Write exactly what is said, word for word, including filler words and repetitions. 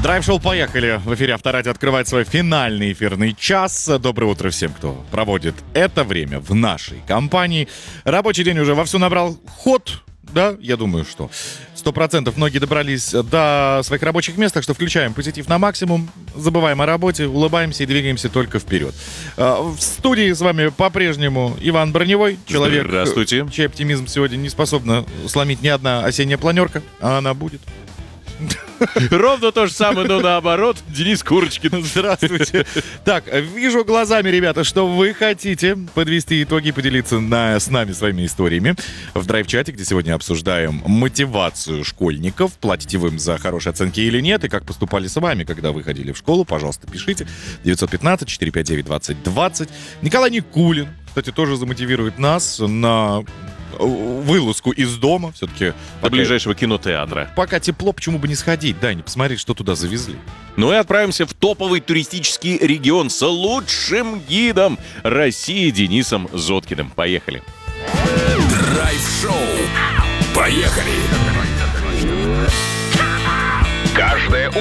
Драйв-шоу «Поехали». В эфире Авторадио открывает свой финальный эфирный час. Доброе утро всем, кто проводит это время в нашей компании. Рабочий день уже вовсю набрал ход. Да, я думаю, что сто процентов многие добрались до своих рабочих мест, так что включаем позитив на максимум, забываем о работе, улыбаемся и двигаемся только вперед. В студии с вами по-прежнему Иван Броневой, человек, Здравствуйте. чей оптимизм сегодня не способна сломить ни одна осенняя планерка, а она будет. Ровно то же самое, но наоборот. Денис Курочкин. Здравствуйте. Так, вижу глазами, ребята, что вы хотите подвести итоги и поделиться на, с нами своими историями в драйв-чате, где сегодня обсуждаем мотивацию школьников, платите вы им за хорошие оценки или нет, и как поступали с вами, когда вы ходили в школу. Пожалуйста, пишите. девятьсот пятнадцать четыреста пятьдесят девять двадцать двадцать. Николай Никулин, кстати, тоже замотивирует нас на вылазку из дома. Все-таки До пока, ближайшего кинотеатра. пока тепло, почему бы не сходить, да, не посмотреть, что туда завезли. Ну и отправимся в топовый туристический регион с лучшим гидом России Денисом Зоткиным. Поехали. Драйв-шоу. Поехали! Каждое